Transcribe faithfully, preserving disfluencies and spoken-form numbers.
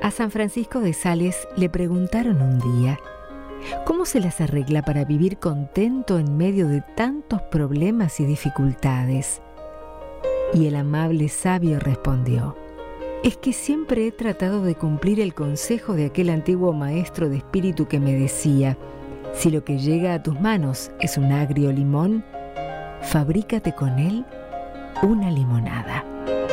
A San Francisco de Sales le preguntaron un día, ¿cómo se las arregla para vivir contento en medio de tantos problemas y dificultades? Y el amable sabio respondió, es que siempre he tratado de cumplir el consejo de aquel antiguo maestro de espíritu que me decía, si lo que llega a tus manos es un agrio limón, fabrícate con él una limonada.